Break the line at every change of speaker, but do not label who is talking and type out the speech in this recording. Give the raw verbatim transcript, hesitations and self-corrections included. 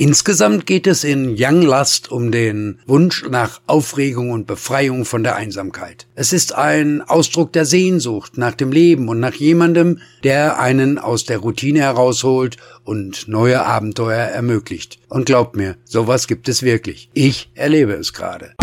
Insgesamt geht es in Young Lust um den Wunsch nach Aufregung und Befreiung von der Einsamkeit. Es ist ein Ausdruck der Sehnsucht nach dem Leben und nach jemandem, der einen aus der Routine herausholt und neue Abenteuer ermöglicht. Und glaubt mir, sowas gibt es wirklich. Ich erlebe es gerade.